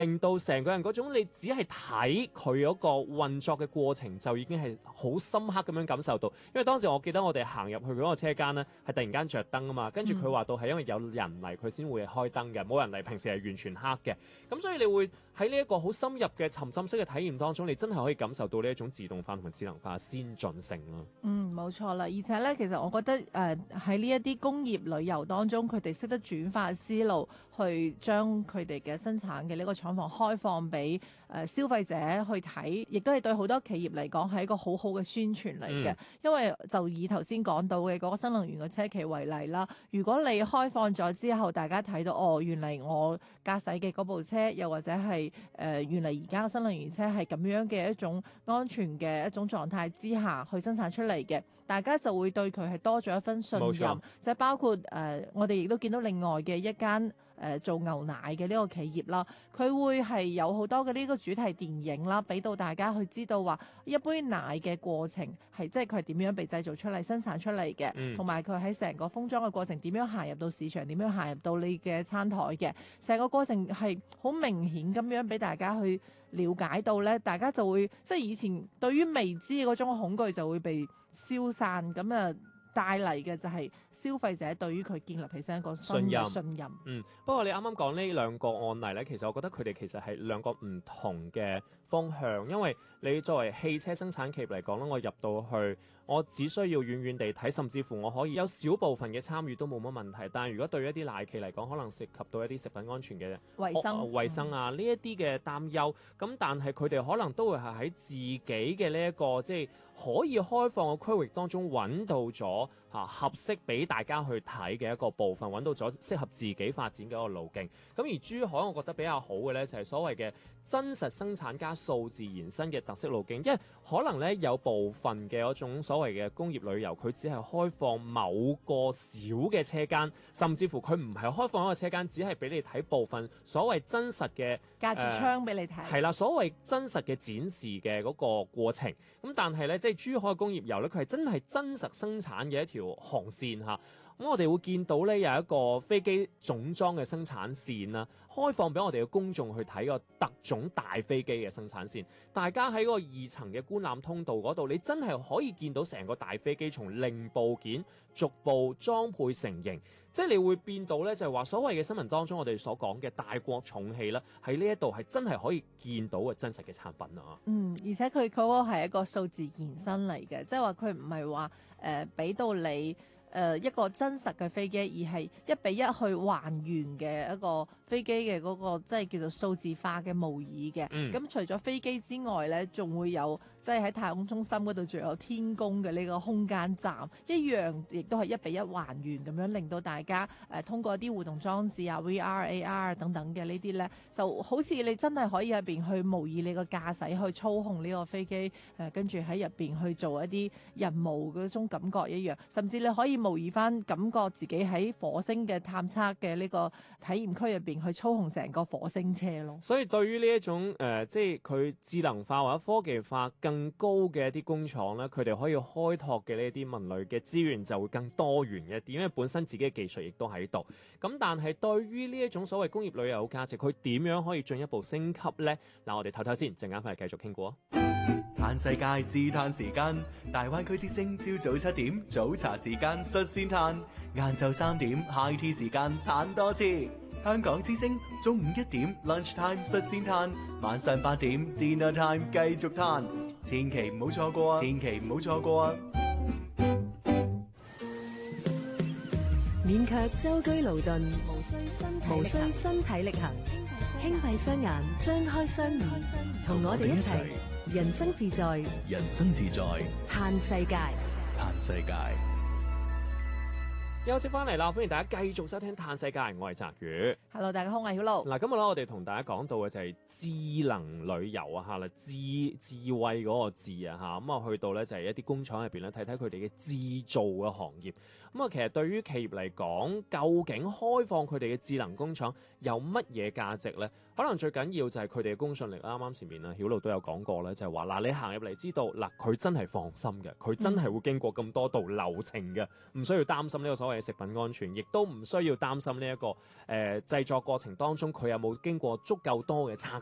令到成個人嗰種你只係睇佢嗰個運作嘅過程就已經係好深刻咁樣感受到。因為當時我記得我哋行入去嗰個車間呢，係突然間着燈啊嘛，跟住佢話到係因為有人嚟佢先會開燈嘅，冇人嚟平時係完全黑嘅。咁所以你會喺呢一個好深入嘅沉浸式嘅體驗當中，你真係可以感受到呢一種自動化同埋智能化嘅先進性咯。 冇錯啦，而且咧，其實我覺得喺呢一啲工業旅遊當中，佢哋識得轉化思路，去將佢哋嘅生產嘅呢個廠房開放俾消費者去睇，亦都係對好多企業嚟講係一個好好嘅宣傳嚟嘅。因為就以頭先講到嘅嗰個新能源嘅車企為例啦，如果你開放咗之後，大家睇到原嚟我駕駛嘅嗰部車，又或者係原嚟而家新能源車係咁樣嘅一種安全嘅一種狀態之下去生產出嚟嘅，大家就會對佢係多咗一分信任。即係包括我哋亦都見到另外嘅一間做牛奶嘅呢個企業啦，佢會係有好多嘅呢個主題電影啦，俾到大家去知道話一杯奶嘅過程係即係佢係點樣被製造出嚟、生產出嚟嘅，同埋佢喺成個封裝嘅過程點樣行入到市場、點樣行入到你嘅餐台嘅，成個過程係好明顯咁樣俾大家去了解到咧，大家就會即係以前對於未知嘅嗰種恐懼就會被消散咁啊。帶嚟嘅就係消費者對於佢建立起身一個信任。 不過你啱啱講呢兩個案例呢，其實我覺得佢哋其實係兩個唔同嘅方向，因為你作為汽車生產企業嚟講咧，我入到去，我只需要遠遠地睇，甚至乎我可以有少部分嘅參與都冇乜問題。但係如果對於一啲奶企嚟講，可能涉及到一啲食品安全嘅衛生啊呢一啲嘅擔憂，咁但係佢哋可能都會係喺自己嘅呢一個即係可以開放嘅區域當中揾到咗合適俾大家去睇嘅一個部分，揾到咗適合自己發展嘅一個路徑。咁而珠海我覺得比較好嘅呢，就係所謂嘅真實生產加數字延伸嘅特色路徑，因為可能呢，有部分嘅嗰種所謂嘅工業旅遊，佢只係開放某個小嘅車間，甚至乎佢唔係開放一個車間，只係俾你睇部分所謂真實嘅隔住窗俾你睇。 係啦，所謂真實嘅展示嘅嗰個過程。咁但係呢，即係珠海工業遊呢，佢係真係真實生產嘅一條航線嚇。咁我哋會見到呢，有一個飛機總裝嘅生產線啦，開放俾我哋嘅公眾去睇個特種大飛機嘅生產線。大家喺嗰個2層嘅觀覽通道嗰度，你真係可以見到成個大飛機從零部件逐步裝配成型。即係你會變到呢，就係話所謂嘅新聞當中我哋所講嘅大國重器啦，喺呢一度係真係可以見到嘅真實嘅產品啊！ 而且佢嗰個係一個數字延伸嚟嘅，即係話佢唔係話俾到你一個真實嘅飛機，而係1比1去還原嘅一個飛機嘅嗰個即係叫做數字化嘅模擬嘅。咁除咗飛機之外呢，仲會有即係喺太空中心嗰度仲有天宮嘅呢個空間站，一樣亦都係1比1還原咁樣，令到大家通過一啲互動裝置啊、VR、AR 等等嘅呢啲呢，就好似你真係可以入邊去模擬你個駕駛去操控呢個飛機，跟住喺入邊去做一啲任務嗰種感覺一樣，甚至你可以模擬翻感覺自己喺火星嘅探測嘅呢個體驗區入邊去操控成個火星車咯。 所以對於呢一種即係佢智能化或者科技化更高嘅一啲工廠咧，佢哋可以開拓嘅呢啲文類嘅資源就會更多元一啲，因為本身自己嘅技術亦都喺度。咁但係對於呢一種所謂工業旅遊價值，佢點樣可以進一步升級呢？嗱，我哋唞唞先，陣間翻嚟繼續傾過。 嘆世界自嘆時間，大灣區之聲朝早7點早茶時間率先嘆，晏晝3點 high tea 時間嘆多次。香港之聲中午1點 lunch time 率先嘆，晚上8點 dinner time 繼續嘆，千祈唔好錯過啊！千祈唔好錯過啊！ 勉強舟車勞頓，無需身體力行，輕閉雙眼，張開雙耳，同我哋一齊人生自在， 人生自在， 嘆世界， 嘆世界。 休息翻嚟啦，歡迎大家繼續收聽《嘆世界》，我係澤宇。 Hello， 大家好，我係曉露。 嗱，今日咧我哋同大家講到嘅就係智能旅遊啊，嚇啦，智慧嗰個智啊，嚇咁啊，去到咧就係一啲工廠入邊咧睇睇佢哋嘅製造嘅行業。咁啊，其實對於企業嚟講，究竟開放佢哋嘅智能工廠有乜嘢價值咧？ 可能最緊要就係佢哋嘅公信力。啱啱前面啊，曉露都有講過咧，就係話嗱，你行入嚟知道嗱，佢真係放心嘅，佢真係會經過咁多道流程嘅，唔需要擔心呢個所謂嘅食品安全，亦都唔需要擔心呢一個製作過程當中佢有冇經過足夠多嘅測